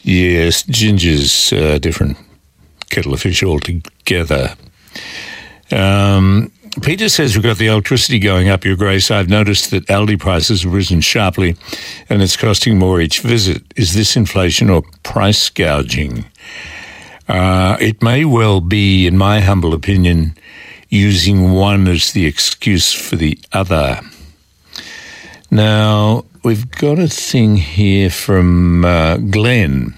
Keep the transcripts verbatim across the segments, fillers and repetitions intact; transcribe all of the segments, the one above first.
Yes, Ginger's a different kettle of fish altogether. Um, Peter says we've got the electricity going up, Your Grace. I've noticed that Aldi prices have risen sharply and it's costing more each visit. Is this inflation or price gouging? Uh, it may well be, in my humble opinion, using one as the excuse for the other. Now, we've got a thing here from uh, Glenn.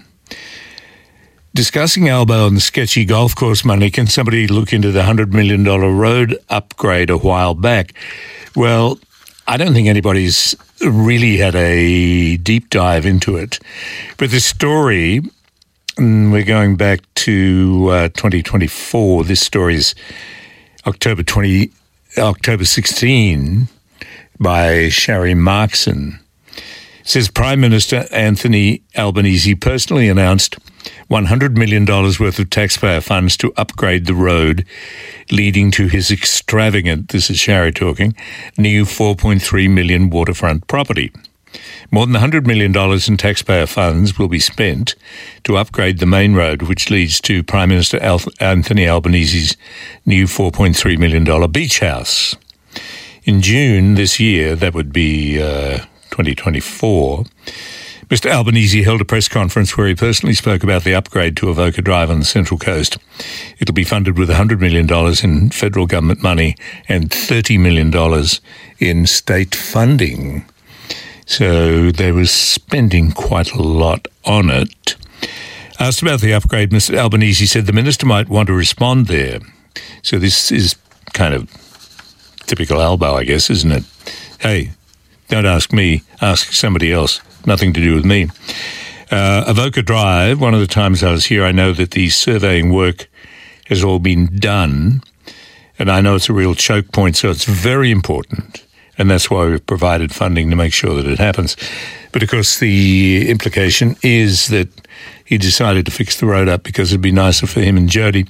Discussing Albo and the sketchy golf course money, can somebody look into the one hundred million dollars road upgrade a while back? Well, I don't think anybody's really had a deep dive into it. But the story, and we're going back to uh, twenty twenty-four, this story is October twentieth, October sixteenth by Shari Markson. It says Prime Minister Anthony Albanese personally announced one hundred million dollars worth of taxpayer funds to upgrade the road, leading to his extravagant, this is Shari talking, new four point three million dollars waterfront property. More than one hundred million dollars in taxpayer funds will be spent to upgrade the main road, which leads to Prime Minister Anthony Albanese's new four point three million dollars beach house. In June this year, that would be uh, twenty twenty-four, Mister Albanese held a press conference where he personally spoke about the upgrade to Avoca Drive on the Central Coast. It'll be funded with one hundred million dollars in federal government money and thirty million dollars in state funding. So they were spending quite a lot on it. Asked about the upgrade, Mister Albanese said the minister might want to respond there. So this is kind of typical Albo, I guess, isn't it? Hey, don't ask me, ask somebody else. Nothing to do with me. Uh, Avoca Drive, one of the times I was here, I know that the surveying work has all been done, and I know it's a real choke point, so it's very important, and that's why we've provided funding to make sure that it happens. But, of course, the implication is that he decided to fix the road up because it'd be nicer for him and Jody.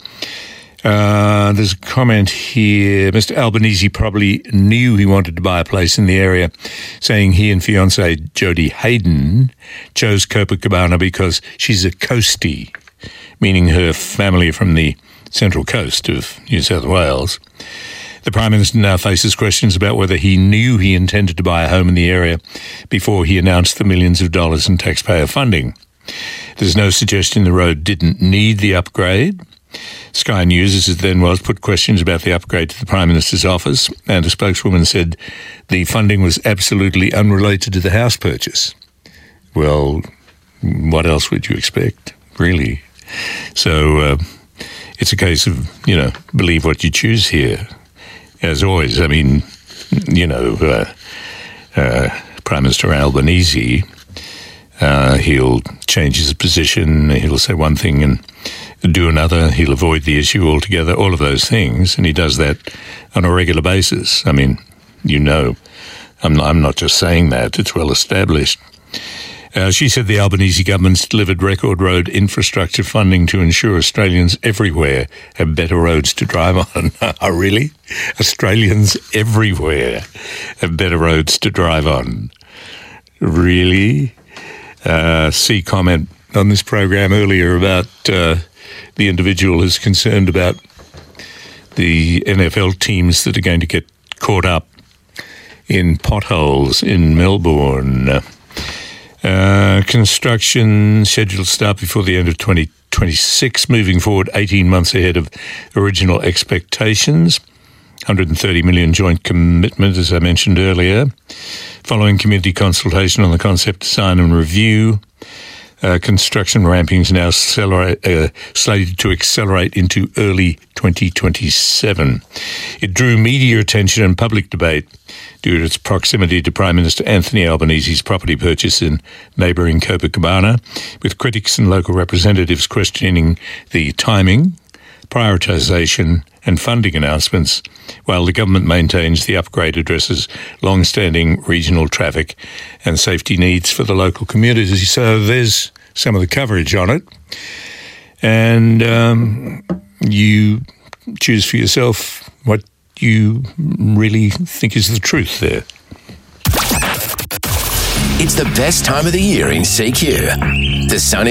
Uh, there's a comment here. Mister Albanese probably knew he wanted to buy a place in the area, saying he and fiancée Jody Hayden chose Copacabana because she's a coastie, meaning her family from the central coast of New South Wales. The Prime Minister now faces questions about whether he knew he intended to buy a home in the area before he announced the millions of dollars in taxpayer funding. There's no suggestion the road didn't need the upgrade. Sky News, as it then was, put questions about the upgrade to the Prime Minister's office, and a spokeswoman said the funding was absolutely unrelated to the house purchase. Well, what else would you expect, really? So uh, it's a case of, you know, believe what you choose here. As always, I mean, you know, uh, uh, Prime Minister Albanese, uh, he'll change his position, he'll say one thing and do another, he'll avoid the issue altogether, all of those things, and he does that on a regular basis. I mean, you know, I'm not, I'm not just saying that, it's well established. Uh, she said the Albanese government's delivered record road infrastructure funding to ensure Australians everywhere have better roads to drive on. Oh, really? Australians everywhere have better roads to drive on. Really? Uh, see comment on this program earlier about uh, the individual who's concerned about the N F L teams that are going to get caught up in potholes in Melbourne. Uh, construction scheduled to start before the end of twenty twenty-six, moving forward eighteen months ahead of original expectations. one hundred thirty million joint commitment, as I mentioned earlier. Following community consultation on the concept design and review, uh, construction ramping is now accelerate, uh, slated to accelerate into early twenty twenty-seven. It drew media attention and public debate due to its proximity to Prime Minister Anthony Albanese's property purchase in neighbouring Copacabana, with critics and local representatives questioning the timing, prioritisation and funding announcements, while the government maintains the upgrade addresses long-standing regional traffic and safety needs for the local communities. So there's some of the coverage on it. And um, you choose for yourself what you really think is the truth there. It's the best time of the year in C Q. The sun